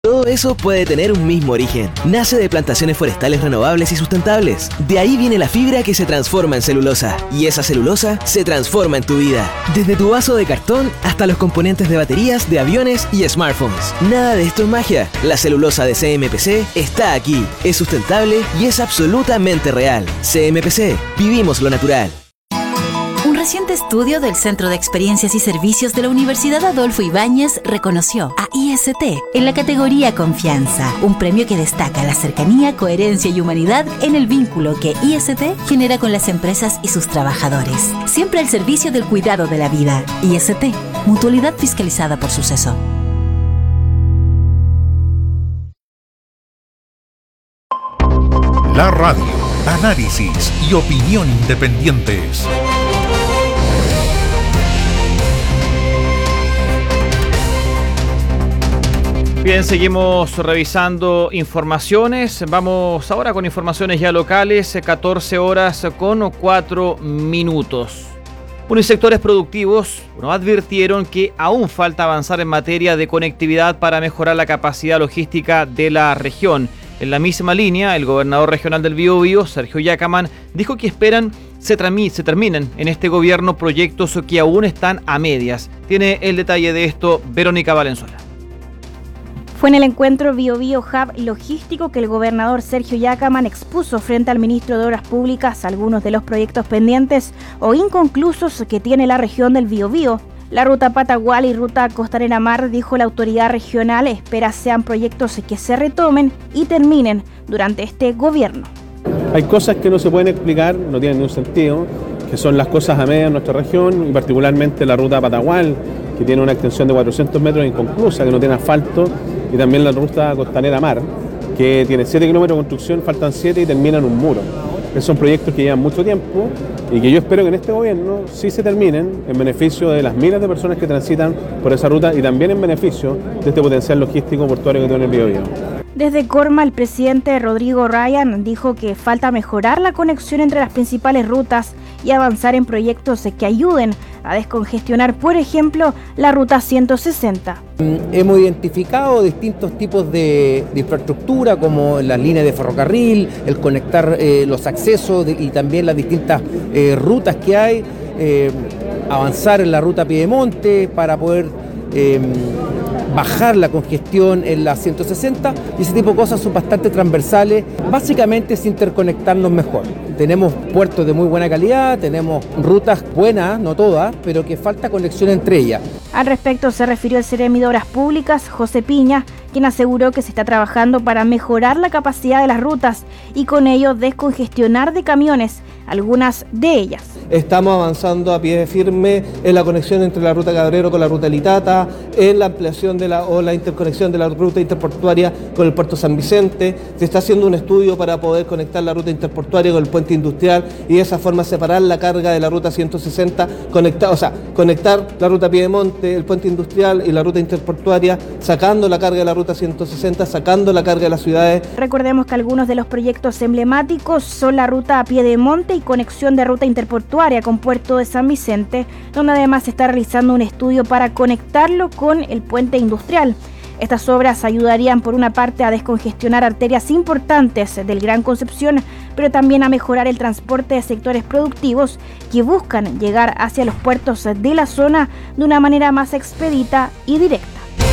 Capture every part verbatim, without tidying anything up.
Todo eso puede tener un mismo origen. Nace de plantaciones forestales renovables y sustentables. De ahí viene la fibra que se transforma en celulosa. Y esa celulosa se transforma en tu vida. Desde tu vaso de cartón hasta los componentes de baterías, de aviones y smartphones. Nada de esto es magia. La celulosa de C M P C está aquí. Es sustentable y es absolutamente real. C M P C. Vivimos lo natural. Un reciente estudio del Centro de Experiencias y Servicios de la Universidad Adolfo Ibáñez reconoció a I S T en la categoría Confianza, un premio que destaca la cercanía, coherencia y humanidad en el vínculo que I S T genera con las empresas y sus trabajadores. Siempre al servicio del cuidado de la vida. I S T, mutualidad fiscalizada por Suceso. La radio, análisis y opinión independientes. Bien, seguimos revisando informaciones. Vamos ahora con informaciones ya locales, catorce horas con cuatro minutos. Unisectores productivos nos advirtieron que aún falta avanzar en materia de conectividad para mejorar la capacidad logística de la región. En la misma línea, el gobernador regional del Biobío, Sergio Yacamán, dijo que esperan se, se terminen en este gobierno proyectos que aún están a medias. Tiene el detalle de esto Verónica Valenzuela. Fue en el encuentro Biobío Hub logístico que el gobernador Sergio Yacamán expuso frente al ministro de Obras Públicas algunos de los proyectos pendientes o inconclusos que tiene la región del Biobío. La ruta Patagual y ruta Costanera Mar, dijo la autoridad regional, espera sean proyectos que se retomen y terminen durante este gobierno. Hay cosas que no se pueden explicar, no tienen ningún sentido, que son las cosas a media en nuestra región, y particularmente la ruta Patagual, que tiene una extensión de cuatrocientos metros inconclusa, que no tiene asfalto, y también la ruta Costanera Mar, que tiene siete kilómetros de construcción, faltan siete y termina en un muro. Esos son proyectos que llevan mucho tiempo y que yo espero que en este gobierno sí se terminen en beneficio de las miles de personas que transitan por esa ruta y también en beneficio de este potencial logístico portuario que tiene el Biobío. Desde Corma, el presidente Rodrigo Ryan dijo que falta mejorar la conexión entre las principales rutas y avanzar en proyectos que ayuden a descongestionar, por ejemplo, la ruta ciento sesenta. Hemos identificado distintos tipos de, de infraestructura, como las líneas de ferrocarril, el conectar eh, los accesos de, y también las distintas eh, rutas que hay, eh, avanzar en la ruta Piedemonte para poder eh, bajar la congestión en la ciento sesenta, y ese tipo de cosas son bastante transversales. Básicamente es interconectarnos mejor. Tenemos puertos de muy buena calidad, tenemos rutas buenas, no todas, pero que falta conexión entre ellas. Al respecto se refirió el Seremi de Obras Públicas, José Piña, quien aseguró que se está trabajando para mejorar la capacidad de las rutas y con ello descongestionar de camiones algunas de ellas. Estamos avanzando a pie firme en la conexión entre la ruta Cabrero con la ruta Litata, en la ampliación de la, o la interconexión de la ruta interportuaria con el puerto San Vicente. Se está haciendo un estudio para poder conectar la ruta interportuaria con el puente industrial y de esa forma separar la carga de la ruta ciento sesenta, conectar, o sea, conectar la ruta Piedemonte, el puente industrial y la ruta interportuaria, sacando la carga de la ruta ciento sesenta, sacando la carga de las ciudades. Recordemos que algunos de los proyectos emblemáticos son la ruta Piedemonte y conexión de ruta interportuaria con puerto de San Vicente, donde además se está realizando un estudio para conectarlo con el puente industrial. Estas obras ayudarían por una parte a descongestionar arterias importantes del Gran Concepción, pero también a mejorar el transporte de sectores productivos que buscan llegar hacia los puertos de la zona de una manera más expedita y directa.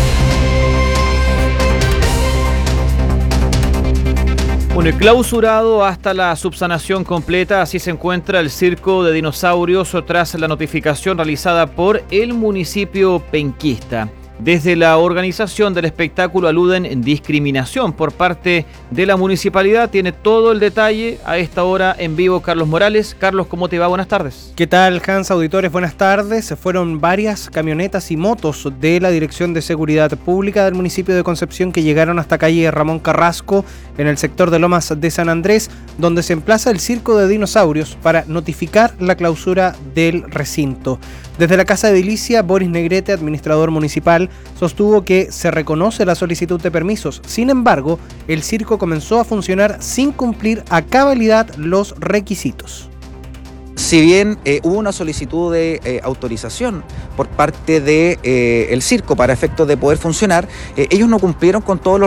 Bueno, clausurado hasta la subsanación completa, así se encuentra el circo de dinosaurios tras la notificación realizada por el municipio penquista. Desde la organización del espectáculo aluden en discriminación por parte de la municipalidad. Tiene todo el detalle a esta hora en vivo Carlos Morales. Carlos, ¿cómo te va? Buenas tardes. ¿Qué tal, Hans, auditores? Buenas tardes. Fueron varias camionetas y motos de la Dirección de Seguridad Pública del municipio de Concepción que llegaron hasta calle Ramón Carrasco en el sector de Lomas de San Andrés, donde se emplaza el circo de dinosaurios para notificar la clausura del recinto. Desde la Casa de Edilicia, Boris Negrete, administrador municipal, sostuvo que se reconoce la solicitud de permisos. Sin embargo, el circo comenzó a funcionar sin cumplir a cabalidad los requisitos. si bien eh, hubo una solicitud de eh, autorización por parte del de, eh, el circo para efectos de poder funcionar, eh, ellos no cumplieron con todos los